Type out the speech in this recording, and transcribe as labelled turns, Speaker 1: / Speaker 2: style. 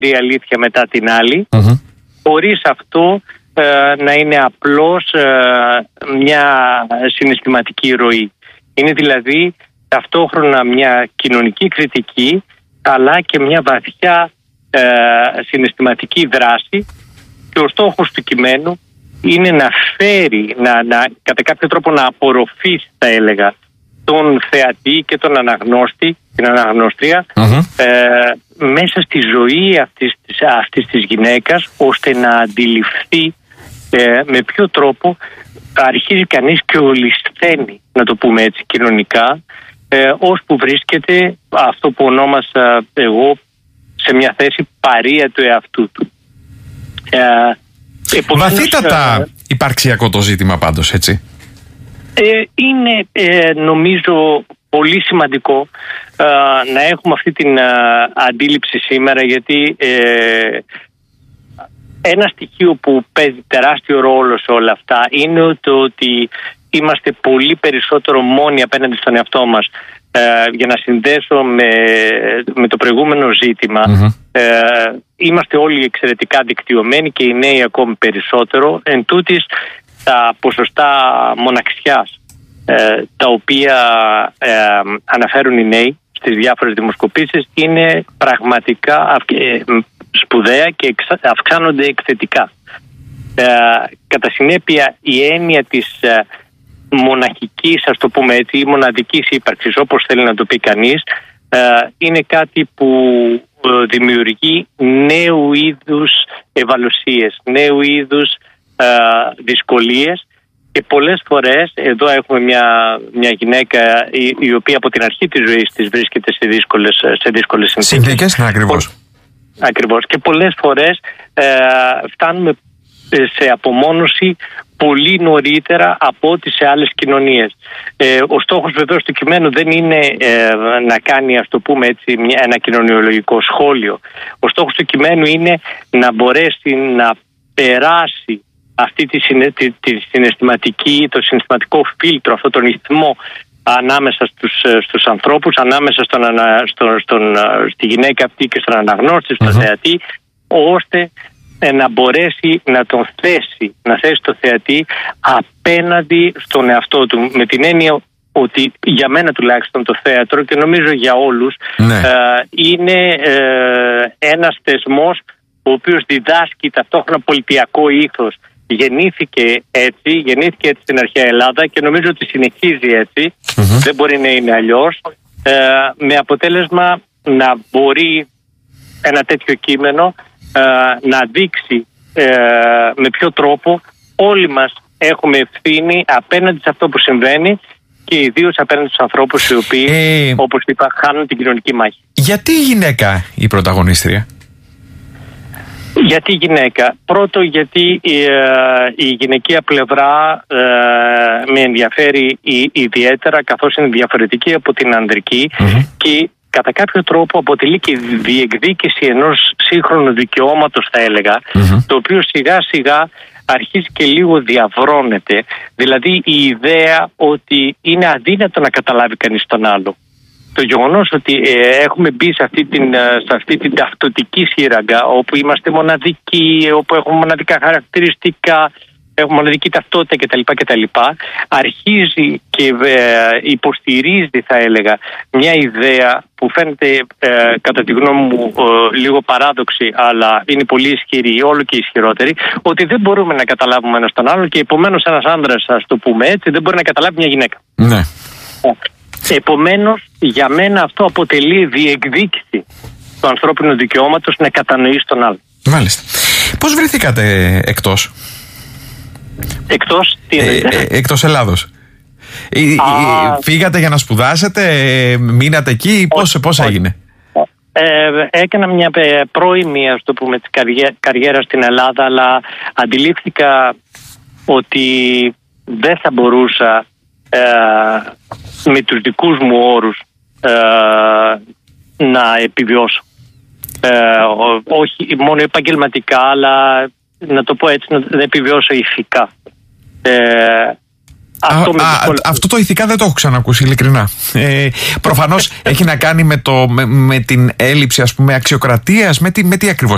Speaker 1: η αλήθεια μετά την άλλη, χωρίς αυτό να είναι απλώς μια συναισθηματική ροή. Είναι δηλαδή ταυτόχρονα μια κοινωνική κριτική, αλλά και μια βαθιά συναισθηματική δράση, και ο στόχος του κειμένου είναι να φέρει, κατά κάποιο τρόπο να απορροφήσει, θα έλεγα, τον θεατή και τον αναγνώστη, την αναγνώστρια, μέσα στη ζωή αυτής της γυναίκας, ώστε να αντιληφθεί με ποιο τρόπο αρχίζει κανείς και ολισθαίνει, να το πούμε έτσι κοινωνικά, ώσπου βρίσκεται αυτό που ονόμασα εγώ σε μια θέση παρεία του εαυτού του.
Speaker 2: Βαθύτατα υπαρξιακό το ζήτημα πάντως, έτσι.
Speaker 1: Είναι νομίζω πολύ σημαντικό να έχουμε αυτή την αντίληψη σήμερα, γιατί ένα στοιχείο που παίζει τεράστιο ρόλο σε όλα αυτά είναι το ότι είμαστε πολύ περισσότερο μόνοι απέναντι στον εαυτό μας. Για να συνδέσω με το προηγούμενο ζήτημα, είμαστε όλοι εξαιρετικά δικτυωμένοι και οι νέοι ακόμη περισσότερο. Εν τούτης, τα ποσοστά μοναξιάς τα οποία αναφέρουν οι νέοι στις διάφορες δημοσκοπήσεις είναι πραγματικά σπουδαία και αυξάνονται εκθετικά. Κατά συνέπεια, η έννοια της μοναχικής, ας το πούμε έτσι, ή μοναδικής ύπαρξης, όπως θέλει να το πει κανείς, είναι κάτι που δημιουργεί νέου είδους ευαλωσίες, νέου είδους δυσκολίες, και πολλές φορές εδώ έχουμε μια γυναίκα η οποία από την αρχή της ζωής της βρίσκεται σε δύσκολες συνθήκες. Ακριβώς. Και πολλές φορές φτάνουμε σε απομόνωση πολύ νωρίτερα από ό,τι σε άλλες κοινωνίες. Ο στόχος βεβαίως του κειμένου δεν είναι να κάνει, ας το πούμε έτσι, ένα κοινωνιολογικό σχόλιο. Ο στόχος του κειμένου είναι να μπορέσει να περάσει αυτή το συναισθηματικό φίλτρο, αυτόν τον ρυθμό ανάμεσα στους ανθρώπους, ανάμεσα στη γυναίκα αυτή και στον αναγνώστη, στον θεατή, ώστε να μπορέσει να τον θέσει, να θέσει το θεατή απέναντι στον εαυτό του, με την έννοια ότι για μένα τουλάχιστον το θέατρο, και νομίζω για όλους, είναι ένας θεσμός ο οποίος διδάσκει ταυτόχρονα πολιτιακό ήθος. Γεννήθηκε έτσι στην αρχαία Ελλάδα και νομίζω ότι συνεχίζει έτσι, δεν μπορεί να είναι αλλιώς, με αποτέλεσμα να μπορεί ένα τέτοιο κείμενο να δείξει με ποιο τρόπο όλοι μας έχουμε ευθύνη απέναντι σε αυτό που συμβαίνει, και ιδίως απέναντι στους ανθρώπους οι οποίοι, όπως είπα, χάνουν την κοινωνική μάχη.
Speaker 2: Γιατί η γυναίκα η πρωταγωνίστρια?
Speaker 1: Γιατί γυναίκα? Πρώτο, γιατί η γυναικεία πλευρά με ενδιαφέρει ιδιαίτερα, καθώς είναι διαφορετική από την ανδρική, και κατά κάποιο τρόπο αποτελεί και διεκδίκηση ενός σύγχρονου δικαιώματος, θα έλεγα, το οποίο σιγά σιγά αρχίζει και λίγο διαβρώνεται. Δηλαδή η ιδέα ότι είναι αδύνατο να καταλάβει κανείς τον άλλο. Το γεγονός ότι έχουμε μπει σε αυτή την ταυτοτική σύραγγα, όπου είμαστε μοναδικοί, όπου έχουμε μοναδικά χαρακτηριστικά, έχουμε μοναδική ταυτότητα κτλ. Αρχίζει και υποστηρίζει, θα έλεγα, μια ιδέα που φαίνεται κατά τη γνώμη μου λίγο παράδοξη, αλλά είναι πολύ ισχυρή, όλο και ισχυρότερη, ότι δεν μπορούμε να καταλάβουμε ένας τον άλλον, και επομένως ένας άντρας, ας το πούμε έτσι, δεν μπορεί να καταλάβει μια γυναίκα.
Speaker 2: Ναι.
Speaker 1: Επομένως, για μένα αυτό αποτελεί διεκδίκηση του ανθρώπινου δικαιώματος να κατανοήσει τον άλλον.
Speaker 2: Μάλιστα. Πώς βρεθήκατε εκτός? Εκτός Ελλάδος? Φύγατε για να σπουδάσετε, μείνατε εκεί, πώς έγινε?
Speaker 1: Έκανα μια πρώιμη, ας το πούμε, καριέρα στην Ελλάδα, αλλά αντιλήφθηκα ότι δεν θα μπορούσα με τους δικούς μου όρους να επιβιώσω. Όχι μόνο επαγγελματικά, αλλά να το πω έτσι, να επιβιώσω ηθικά.
Speaker 2: Αυτό το ηθικά δεν το έχω ξανακούσει, ειλικρινά. Προφανώς έχει να κάνει με την έλλειψη, ας πούμε, αξιοκρατίας. Με τι ακριβώς